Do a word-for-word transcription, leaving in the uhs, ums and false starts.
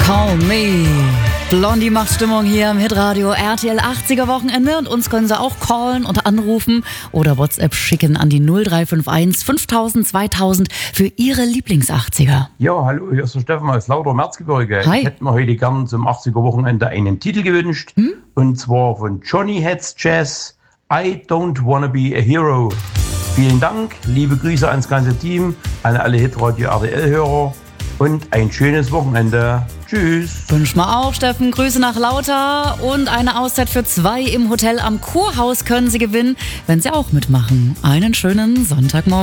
Call Me. Blondie macht Stimmung hier im Hitradio R T L achtziger Wochenende und uns können Sie auch callen und anrufen oder WhatsApp schicken an die null drei fünf eins fünftausend zweitausend für Ihre Lieblings-achtziger. Ja, hallo, hier ist der Steffen aus Lauter Merzgebirge. Hi. Ich hätte mir heute gern zum achtziger Wochenende einen Titel gewünscht. Hm? Und zwar von Johnny Heads Jazz, I Don't Wanna Be a Hero. Vielen Dank, liebe Grüße ans ganze Team, an alle Hitradio R T L-Hörer und ein schönes Wochenende. Tschüss. Wünsch mal auch, Steffen. Grüße nach Lauter und eine Auszeit für zwei im Hotel am Kurhaus können Sie gewinnen, wenn Sie auch mitmachen. Einen schönen Sonntagmorgen.